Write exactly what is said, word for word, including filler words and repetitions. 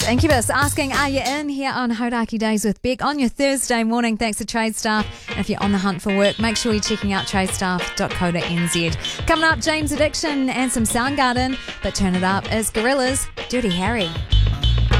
It's Incubus asking, are you in here on Hodaki Days with Beck on your Thursday morning thanks to Trade Staff. And if you're on the hunt for work, make sure you're checking out trade staff dot co dot n z. Coming up, James Addiction and some Soundgarden, but turn it up is Gorillaz, Dirty Harry.